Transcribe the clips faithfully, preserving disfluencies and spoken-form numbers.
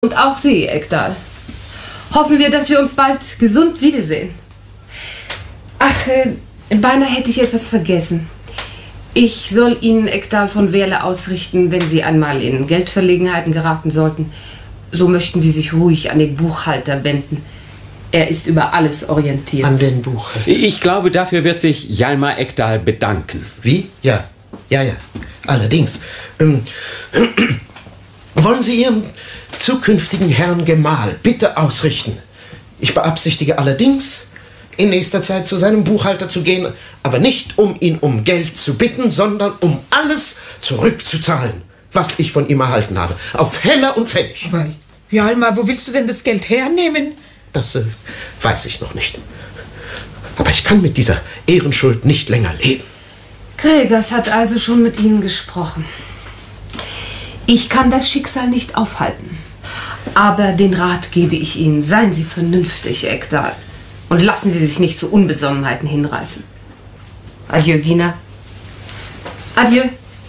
Und auch Sie, Ekdal. Hoffen wir, dass wir uns bald gesund wiedersehen. Ach, äh, beinahe hätte ich etwas vergessen. Ich soll Ihnen Ekdal von Werle ausrichten, wenn Sie einmal in Geldverlegenheiten geraten sollten. So möchten Sie sich ruhig an den Buchhalter wenden. Er ist über alles orientiert. An den Buchhalter? Ich glaube, dafür wird sich Hjalmar Ekdal bedanken. Wie? Ja, ja, ja. Allerdings. Ähm, wollen Sie Ihrem zukünftigen Herrn Gemahl bitte ausrichten. Ich beabsichtige allerdings, in nächster Zeit zu seinem Buchhalter zu gehen, aber nicht um ihn um Geld zu bitten, sondern um alles zurückzuzahlen, was ich von ihm erhalten habe. Auf Heller und Pfennig. Aber, Hjalmar, wo willst du denn das Geld hernehmen? Das äh, weiß ich noch nicht. Aber ich kann mit dieser Ehrenschuld nicht länger leben. Gregers hat also schon mit Ihnen gesprochen. Ich kann das Schicksal nicht aufhalten. Aber den Rat gebe ich Ihnen. Seien Sie vernünftig, Ekdal. Und lassen Sie sich nicht zu Unbesonnenheiten hinreißen. Adieu, Gina. Adieu.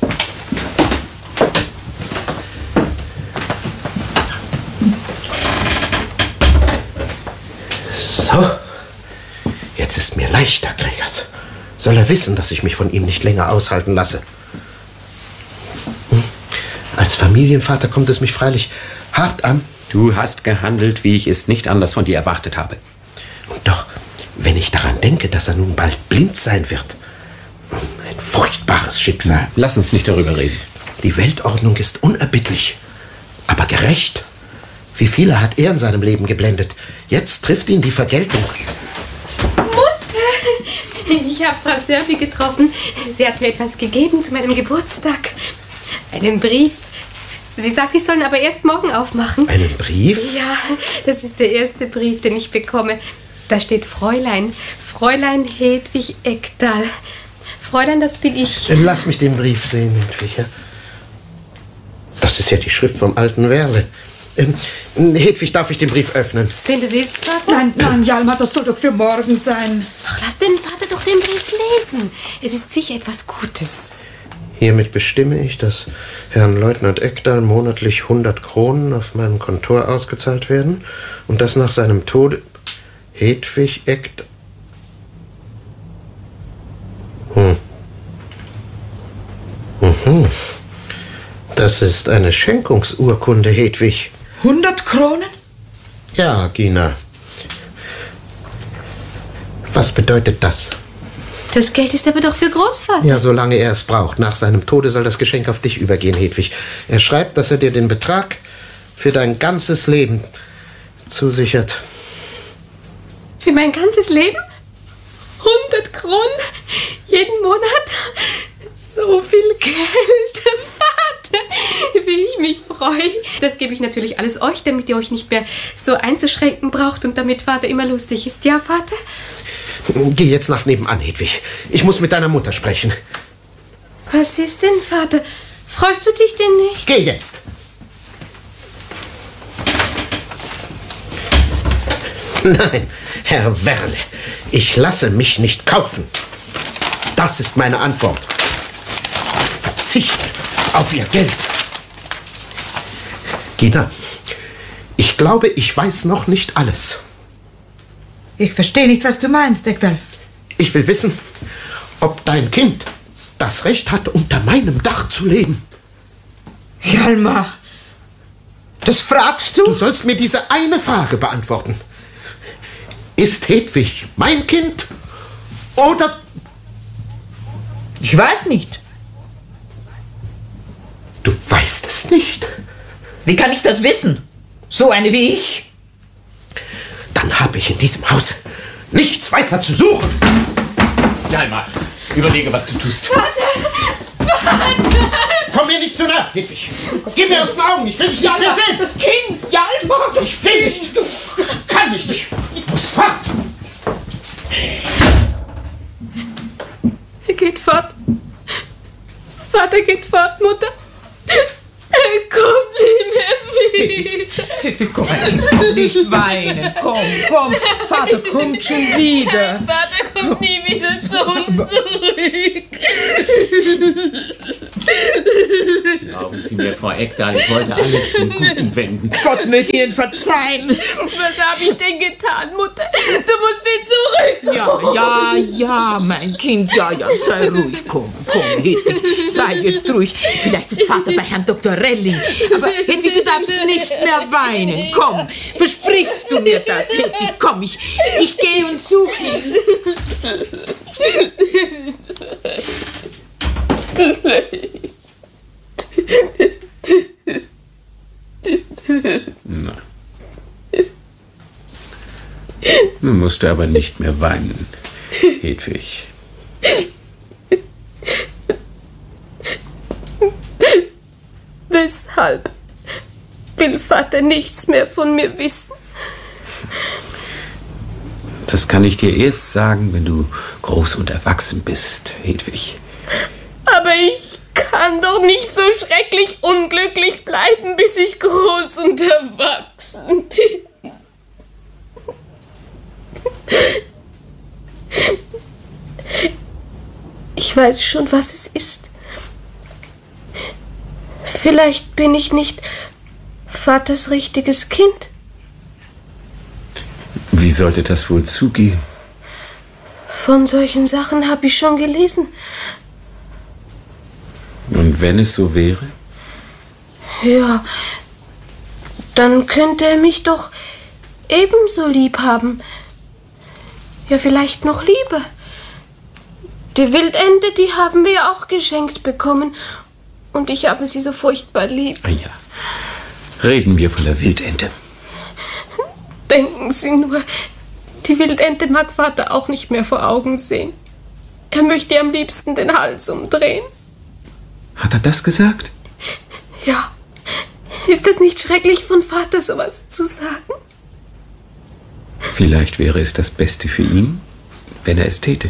So. Jetzt ist mir leichter, Gregers. Soll er wissen, dass ich mich von ihm nicht länger aushalten lasse. Hm. Als Familienvater kommt es mich freilich hart an. Du hast gehandelt, wie ich es nicht anders von dir erwartet habe. Und doch, wenn ich daran denke, dass er nun bald blind sein wird. Ein furchtbares Schicksal. Lass uns nicht darüber reden. Die Weltordnung ist unerbittlich, aber gerecht. Wie viele hat er in seinem Leben geblendet? Jetzt trifft ihn die Vergeltung. Mutter, ich habe Frau Serbi getroffen. Sie hat mir etwas gegeben zu meinem Geburtstag. Einen Brief. Sie sagt, ich soll ihn aber erst morgen aufmachen. Einen Brief? Ja, das ist der erste Brief, den ich bekomme. Da steht Fräulein. Fräulein Hedwig Ekdal. Fräulein, das bin ich. Lass mich den Brief sehen, Hedwig. Das ist ja die Schrift vom alten Werle. Ähm, Hedwig, darf ich den Brief öffnen? Wenn du willst, Vater. Nein, nein, Hjalmar, das soll doch für morgen sein. Ach, lass den Vater doch den Brief lesen. Es ist sicher etwas Gutes. Hiermit bestimme ich, dass Herrn Leutnant Ekdal monatlich hundert Kronen auf meinem Kontor ausgezahlt werden und dass nach seinem Tode Hedwig Ekdal... Hm. Mhm. Das ist eine Schenkungsurkunde, Hedwig. Hundert Kronen? Ja, Gina. Was bedeutet das? Das Geld ist aber doch für Großvater. Ja, solange er es braucht. Nach seinem Tode soll das Geschenk auf dich übergehen, Hedwig. Er schreibt, dass er dir den Betrag für dein ganzes Leben zusichert. Für mein ganzes Leben? Hundert Kronen? Jeden Monat? So viel Geld. Vater, wie ich mich freue. Das gebe ich natürlich alles euch, damit ihr euch nicht mehr so einzuschränken braucht und damit Vater immer lustig ist. Ja, Vater? Geh jetzt nach nebenan, Hedwig. Ich muss mit deiner Mutter sprechen. Was ist denn, Vater? Freust du dich denn nicht? Geh jetzt! Nein, Herr Werle, ich lasse mich nicht kaufen. Das ist meine Antwort. Verzichte auf Ihr Geld. Gina, ich glaube, ich weiß noch nicht alles. Ich verstehe nicht, was du meinst, Ekdal. Ich will wissen, ob dein Kind das Recht hat, unter meinem Dach zu leben. Hjalmar, das fragst du? Du sollst mir diese eine Frage beantworten. Ist Hedwig mein Kind oder... Ich weiß nicht. Du weißt es nicht? Wie kann ich das wissen? So eine wie ich? Dann habe ich in diesem Hause nichts weiter zu suchen. Hjalmar, überlege, was du tust. Vater! Vater! Komm mir nicht zu nah, Hedwig. Gib mir aus den Augen, ich will dich nicht mehr sehen. Das Kind, Hjalmar! Ich will nicht. Ich kann nicht. Ich muss fort. Er geht fort. Vater geht fort, Mutter. Er kommt nie mehr wieder. Hedwig, komm, komm, nicht weinen. Komm, komm. Vater kommt schon wieder. Vater kommt nie wieder zu uns zurück. Glauben Sie mir, Frau Ekdahl, ich wollte alles zum Guten wenden. Gott möge Ihnen verzeihen. Was habe ich denn getan, Mutter? Du musst ihn zurück. Ja, ja, ja, mein Kind, ja, ja, sei ruhig. Komm, komm, Hedwig, sei jetzt ruhig. Vielleicht ist Vater bei Herrn Doktor Relling. Aber Hedwig, du darfst nicht mehr weinen. Komm, versprichst du mir das, Hedwig? Komm, ich, ich gehe und suche ihn. Na. Nun musst du aber nicht mehr weinen, Hedwig. Weshalb will Vater nichts mehr von mir wissen? Das kann ich dir erst sagen, wenn du groß und erwachsen bist, Hedwig. Aber ich kann doch nicht so schrecklich unglücklich bleiben, bis ich groß und erwachsen bin. Ich weiß schon, was es ist. Vielleicht bin ich nicht Vaters richtiges Kind. Wie sollte das wohl zugehen? Von solchen Sachen habe ich schon gelesen. Und wenn es so wäre? Ja, dann könnte er mich doch ebenso lieb haben. Ja, vielleicht noch lieber. Die Wildente, die haben wir auch geschenkt bekommen. Und ich habe sie so furchtbar lieb. Ah ja, reden wir von der Wildente. Denken Sie nur, die Wildente mag Vater auch nicht mehr vor Augen sehen. Er möchte ihr am liebsten den Hals umdrehen. Hat er das gesagt? Ja. Ist es nicht schrecklich, von Vater sowas zu sagen? Vielleicht wäre es das Beste für ihn, wenn er es täte.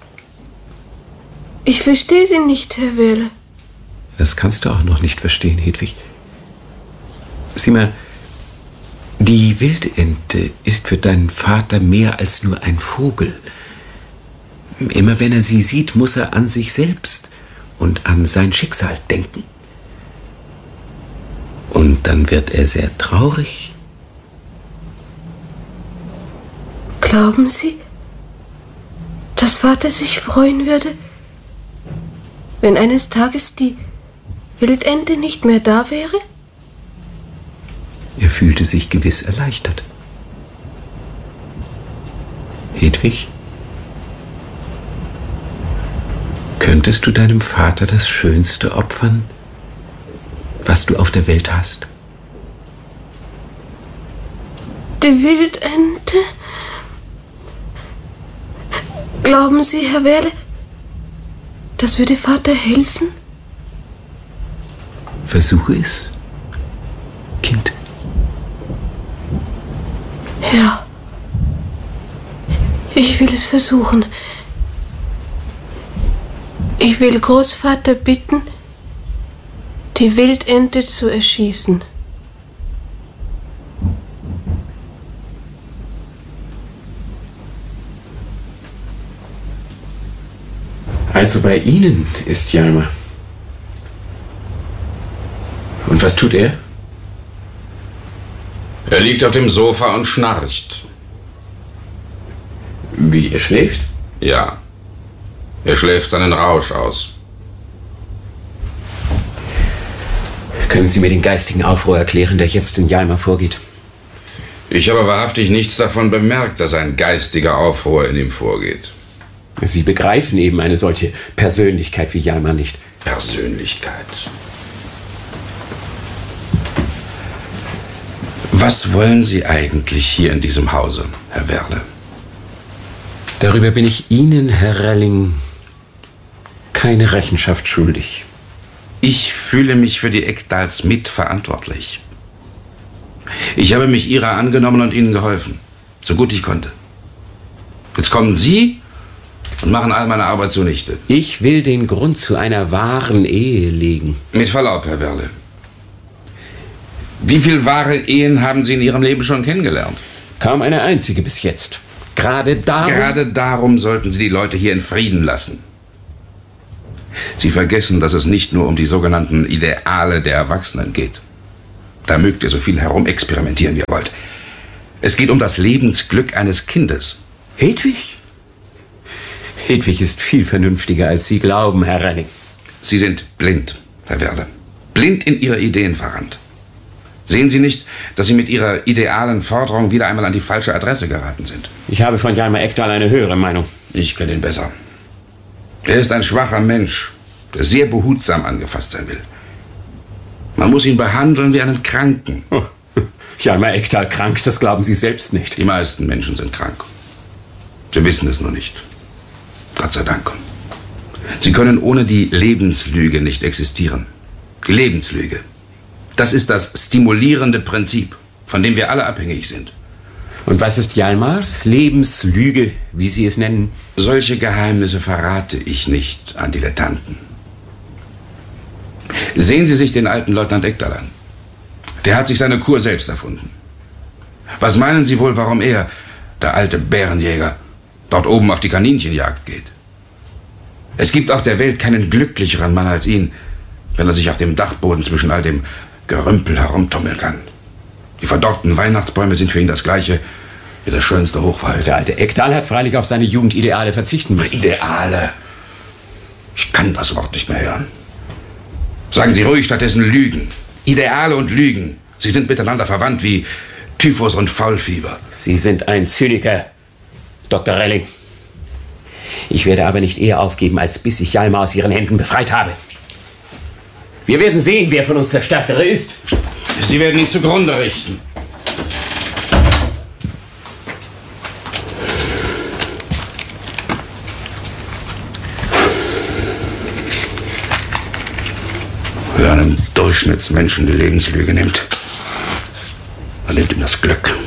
Ich verstehe Sie nicht, Herr Wehrle. Das kannst du auch noch nicht verstehen, Hedwig. Sieh mal, die Wildente ist für deinen Vater mehr als nur ein Vogel. Immer wenn er sie sieht, muss er an sich selbst und an sein Schicksal denken. Und dann wird er sehr traurig. Glauben Sie, dass Vater sich freuen würde, wenn eines Tages die Wildente nicht mehr da wäre? Er fühlte sich gewiss erleichtert. Hedwig, könntest du deinem Vater das Schönste opfern, was du auf der Welt hast? Die Wildente? Glauben Sie, Herr Wehrle, das würde Vater helfen? Versuche es, Kind. Ja, ich will es versuchen. Ich will Großvater bitten, die Wildente zu erschießen. Also bei Ihnen ist Hjalmar. Und was tut er? Er liegt auf dem Sofa und schnarcht. Wie, er schläft? Ja. Er schläft seinen Rausch aus. Können Sie mir den geistigen Aufruhr erklären, der jetzt in Hjalmar vorgeht? Ich habe wahrhaftig nichts davon bemerkt, dass ein geistiger Aufruhr in ihm vorgeht. Sie begreifen eben eine solche Persönlichkeit wie Hjalmar nicht. Persönlichkeit. Was wollen Sie eigentlich hier in diesem Hause, Herr Wehrle? Darüber bin ich Ihnen, Herr Relling, keine Rechenschaft schuldig. Ich fühle mich für die Ekdahls mitverantwortlich. Ich habe mich ihrer angenommen und ihnen geholfen, so gut ich konnte. Jetzt kommen Sie und machen all meine Arbeit zunichte. Ich will den Grund zu einer wahren Ehe legen. Mit Verlaub, Herr Wehrle. Wie viele wahre Ehen haben Sie in Ihrem Leben schon kennengelernt? Kaum eine einzige bis jetzt. Gerade darum... Gerade darum sollten Sie die Leute hier in Frieden lassen. Sie vergessen, dass es nicht nur um die sogenannten Ideale der Erwachsenen geht. Da mögt ihr so viel herumexperimentieren, wie ihr wollt. Es geht um das Lebensglück eines Kindes. Hedwig? Hedwig ist viel vernünftiger, als Sie glauben, Herr Relling. Sie sind blind, Herr Werle. Blind in Ihre Ideen verrannt. Sehen Sie nicht, dass Sie mit Ihrer idealen Forderung wieder einmal an die falsche Adresse geraten sind? Ich habe von Hjalmar Ekdal eine höhere Meinung. Ich kenne ihn besser. Er ist ein schwacher Mensch, der sehr behutsam angefasst sein will. Man muss ihn behandeln wie einen Kranken. Oh, Hjalmar Ekdal krank, das glauben Sie selbst nicht. Die meisten Menschen sind krank. Sie wissen es nur nicht. Gott sei Dank. Sie können ohne die Lebenslüge nicht existieren. Die Lebenslüge. Das ist das stimulierende Prinzip, von dem wir alle abhängig sind. Und was ist Hjalmars Lebenslüge, wie Sie es nennen? Solche Geheimnisse verrate ich nicht an Dilettanten. Sehen Sie sich den alten Leutnant Ekdal an. Der hat sich seine Kur selbst erfunden. Was meinen Sie wohl, warum er, der alte Bärenjäger, dort oben auf die Kaninchenjagd geht? Es gibt auf der Welt keinen glücklicheren Mann als ihn, wenn er sich auf dem Dachboden zwischen all dem Gerümpel herumtummeln kann. Die verdorrten Weihnachtsbäume sind für ihn das Gleiche wie der schönste Hochwald. Der alte Ekdal hat freilich auf seine Jugendideale verzichten müssen. Ideale? Ich kann das Wort nicht mehr hören. Sagen Sie ruhig stattdessen Lügen. Ideale und Lügen. Sie sind miteinander verwandt wie Typhus und Faulfieber. Sie sind ein Zyniker, Doktor Relling. Ich werde aber nicht eher aufgeben, als bis ich Hjalmar aus Ihren Händen befreit habe. Wir werden sehen, wer von uns der Stärkere ist. Sie werden ihn zugrunde richten. Wer einem Durchschnittsmenschen die Lebenslüge nimmt, er nimmt ihm das Glück.